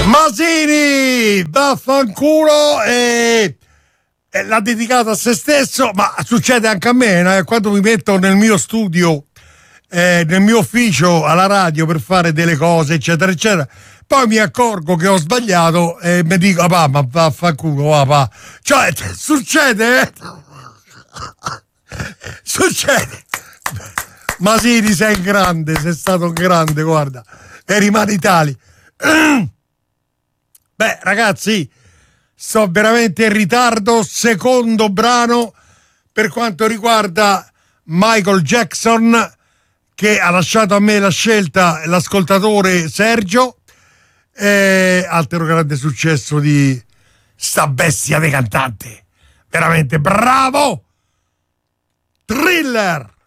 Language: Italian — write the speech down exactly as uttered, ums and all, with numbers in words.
Masini, vaffanculo, e, e l'ha dedicato a se stesso, ma succede anche a me, no? Quando mi metto nel mio studio, eh, nel mio ufficio alla radio per fare delle cose, eccetera, eccetera, poi mi accorgo che ho sbagliato e mi dico, ah, ma vaffanculo, papà. Cioè, succede, eh? Succede. Masini, sei un grande, sei stato un grande, guarda, e rimani tali. Beh, ragazzi, sto veramente in ritardo. Secondo brano per quanto riguarda Michael Jackson, che ha lasciato a me la scelta l'ascoltatore Sergio. Eh, altro grande successo di sta bestia di cantante. Veramente bravo! Thriller!